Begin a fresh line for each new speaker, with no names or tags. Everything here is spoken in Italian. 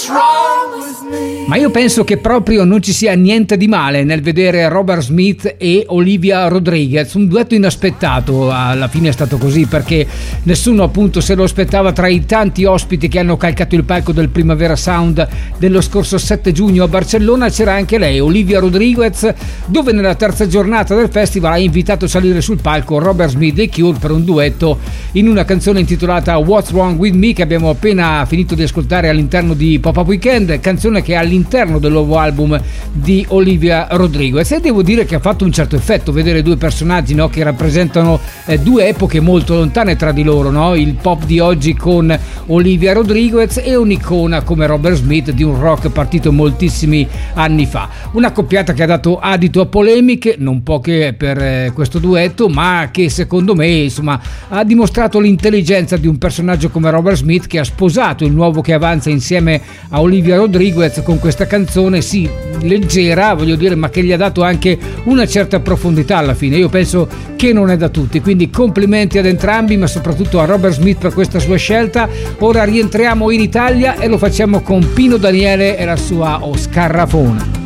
Ma io penso che proprio non ci sia niente di male nel vedere Robert Smith e Olivia Rodriguez, un duetto inaspettato. Alla fine è stato così, perché nessuno appunto se lo aspettava. Tra i tanti ospiti che hanno calcato il palco del Primavera Sound dello scorso 7 giugno a Barcellona c'era anche lei, Olivia Rodriguez, dove nella terza giornata del festival ha invitato a salire sul palco Robert Smith dei Cure per un duetto in una canzone intitolata What's Wrong With Me, che abbiamo appena finito di ascoltare all'interno di Pop-Up Weekend, canzone che è all'interno del nuovo album di Olivia Rodriguez. E devo dire che ha fatto un certo effetto vedere due personaggi, no, che rappresentano due epoche molto lontane tra di loro, no? Il pop di oggi con Olivia Rodriguez e un'icona come Robert Smith di un rock partito moltissimi anni fa. Una coppiata che ha dato adito a polemiche non poche per questo duetto, ma che secondo me insomma ha dimostrato l'intelligenza di un personaggio come Robert Smith, che ha sposato il nuovo che avanza insieme a Olivia Rodriguez con questa canzone sì leggera, voglio dire, ma che gli ha dato anche una certa profondità alla fine. Io penso che non è da tutti, quindi complimenti ad entrambi, ma soprattutto a Robert Smith per questa sua scelta. Ora rientriamo in Italia e lo facciamo con Pino Daniele e la sua O Scarrafona.